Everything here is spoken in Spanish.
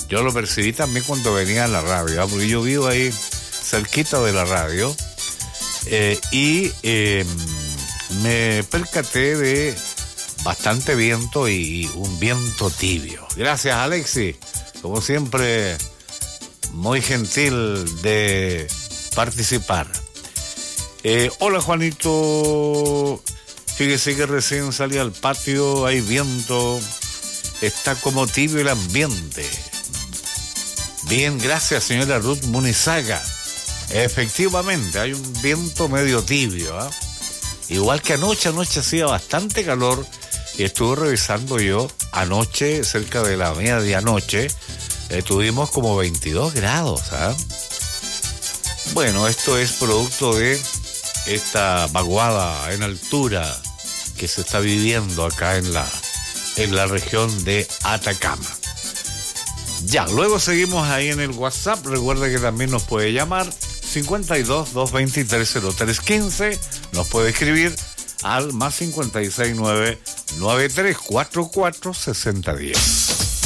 Yo lo percibí también cuando venía a la radio, porque yo vivo ahí cerquita de la radio, y me percaté de bastante viento y un viento tibio. Gracias, Alexis, como siempre, muy gentil de participar. Hola, Juanito. Fíjese que recién salí al patio, hay viento, está como tibio el ambiente. Bien, gracias, señora Ruth Munizaga. Efectivamente, hay un viento medio tibio, ¿eh? Igual que anoche hacía bastante calor y estuve revisando yo anoche, cerca de la medianoche, tuvimos como 22 grados, ¿eh? Bueno, esto es producto de esta vaguada en altura que se está viviendo acá en la región de Atacama. Ya, luego seguimos ahí en el WhatsApp. Recuerda que también nos puede llamar 52-223-0315. Nos puede escribir al +569-9344-6010.